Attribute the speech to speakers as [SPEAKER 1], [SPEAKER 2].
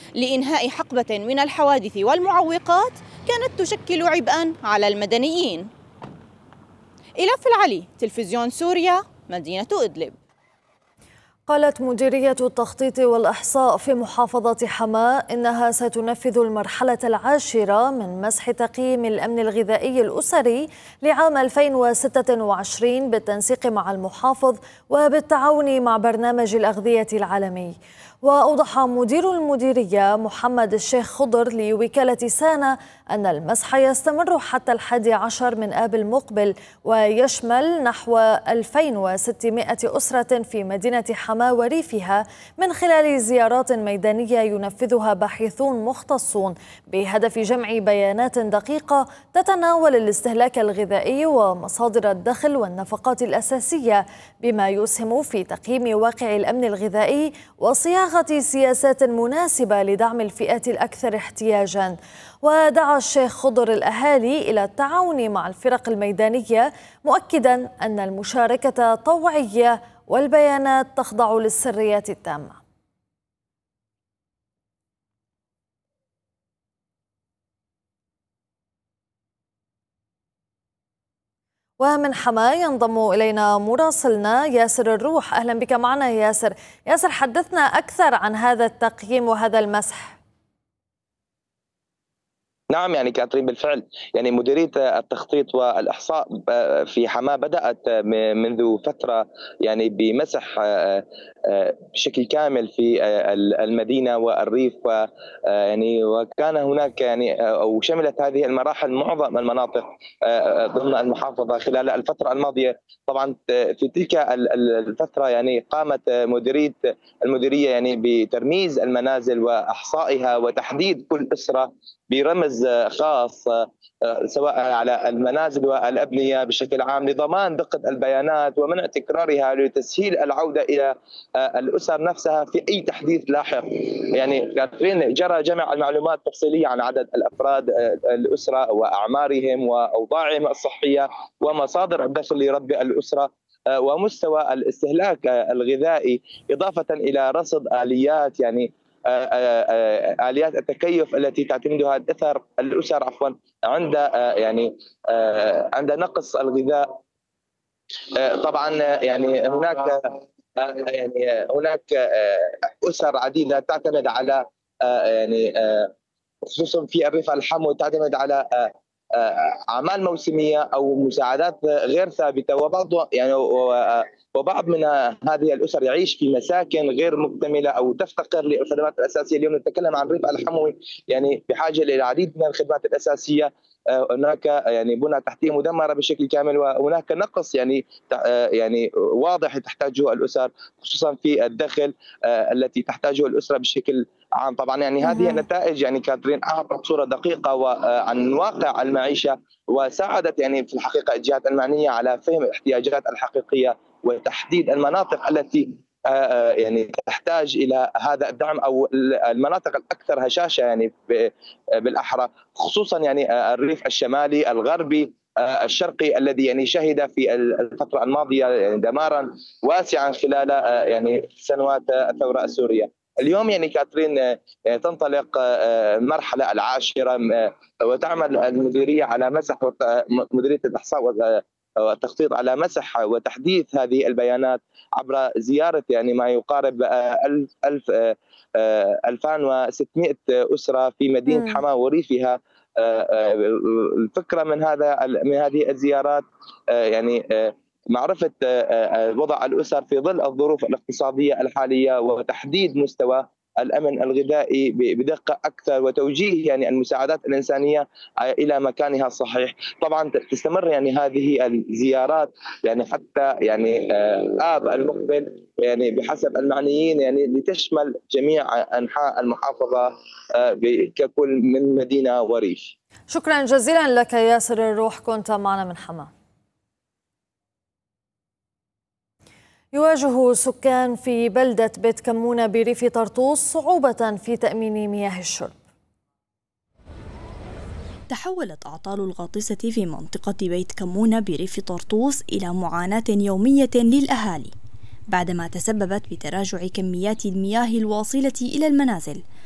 [SPEAKER 1] لإنهاء حقبة من الحوادث والمعوقات كانت تشكل عبئاً على المدنيين. إلاف العلي، تلفزيون سوريا، مدينة إدلب.
[SPEAKER 2] قالت مديرية التخطيط والإحصاء في محافظة حماة إنها ستنفذ المرحلة العاشرة من مسح تقييم الأمن الغذائي الأسري لعام 2026 بالتنسيق مع المحافظ وبالتعاون مع برنامج الأغذية العالمي. وأوضح مدير المديرية محمد الشيخ خضر لوكالة سانا أن المسح يستمر حتى 11 من آب المقبل، ويشمل نحو 2600 أسرة في مدينة حماة وريفها من خلال زيارات ميدانية ينفذها باحثون مختصون بهدف جمع بيانات دقيقة تتناول الاستهلاك الغذائي ومصادر الدخل والنفقات الأساسية، بما يسهم في تقييم واقع الأمن الغذائي وصياغة سياسات مناسبة لدعم الفئات الأكثر احتياجاً. ودعا الشيخ خضر الأهالي إلى التعاون مع الفرق الميدانية، مؤكداً أن المشاركة طوعية والبيانات تخضع للسرية التامة. ومن حماة ينضم إلينا مراسلنا ياسر الروح. أهلا بك معنا ياسر. حدثنا أكثر عن هذا التقييم وهذا المسح.
[SPEAKER 3] نعم كاترين، بالفعل مديرية التخطيط والإحصاء في حماة بدأت منذ فترة بمسح بشكل كامل في المدينة والريف، وكان هناك أو شملت هذه المراحل معظم المناطق ضمن المحافظة خلال الفترة الماضية. طبعا في تلك الفترة قامت المديرية بترميز المنازل وإحصائها وتحديد كل أسرة برمز خاص سواء على المنازل والأبنية بشكل عام لضمان دقة البيانات ومنع تكرارها لتسهيل العودة إلى الأسر نفسها في أي تحديث لاحق. كاترين، جرى جمع المعلومات تفصيلية عن عدد الأفراد الأسرة وأعمارهم وأوضاعهم الصحية ومصادر الدخل لرب الأسرة ومستوى الاستهلاك الغذائي، إضافة إلى رصد آليات آليات التكيف التي تعتمدها الأسر عند عند نقص الغذاء. طبعا هناك أسر عديدة تعتمد على خصوصا في الريف الحمو تعتمد على أعمال موسمية أو مساعدات غير ثابتة، وبعض من هذه الأسر يعيش في مساكن غير مكتملة أو تفتقر للخدمات الأساسية. اليوم نتكلم عن الريف الحموي بحاجة إلى العديد من الخدمات الأساسية. هناك بنى تحتية مدمرة بشكل كامل، وهناك نقص واضح تحتاجه الأسر خصوصا في الدخل التي تحتاجه الأسرة بشكل عام. طبعا هذه النتائج كاترين أعطت صورة دقيقة عن واقع المعيشة، وساعدت في الحقيقة الجهات المعنية على فهم الاحتياجات الحقيقية وتحديد المناطق التي تحتاج إلى هذا الدعم أو المناطق الأكثر هشاشة بالأحرى، خصوصا الريف الشمالي الغربي الشرقي الذي شهد في الفترة الماضية دمارا واسعا خلال سنوات الثورة السورية. اليوم كاترين تنطلق المرحلة العاشرة وتعمل المديرية على مسح مديرية الإحصاء والتخطيط على مسح وتحديث هذه البيانات عبر زيارة ما يقارب 2600 أسرة في مدينة حماة وريفها. الفكرة من هذه الزيارات معرفة وضع الأسر في ظل الظروف الاقتصادية الحالية وتحديد مستوى الأمن الغذائي بدقة أكثر وتوجيه المساعدات الإنسانية إلى مكانها الصحيح. طبعا تستمر هذه الزيارات حتى آب المقبل بحسب المعنيين لتشمل جميع أنحاء المحافظة ككل من مدينة وريف.
[SPEAKER 2] شكرا جزيلا لك ياسر الروح، كنت معنا من حماة. يواجه سكان في بلدة بيت كمونة بريف طرطوس صعوبة في تأمين مياه الشرب.
[SPEAKER 4] تحولت أعطال الغاطسة في منطقة بيت كمونة بريف طرطوس إلى معاناة يومية للأهالي بعدما تسببت بتراجع كميات المياه الواصلة إلى المنازل